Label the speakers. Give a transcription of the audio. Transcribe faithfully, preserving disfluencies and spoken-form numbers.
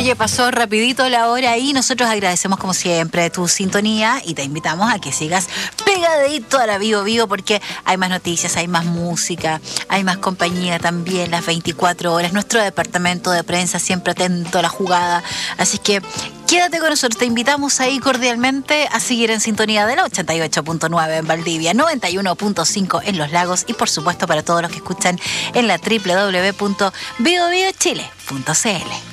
Speaker 1: Oye, pasó rapidito la hora y nosotros agradecemos como siempre tu sintonía y te invitamos a que sigas pegadito a la Vivo Vivo porque hay más noticias, hay más música, hay más compañía también las veinticuatro horas. Nuestro departamento de prensa siempre atento a la jugada. Así que quédate con nosotros. Te invitamos ahí cordialmente a seguir en sintonía de la ochenta y ocho punto nueve en Valdivia, noventa y uno punto cinco en Los Lagos y por supuesto para todos los que escuchan en la doble u doble u doble u punto bio bio chile punto c l.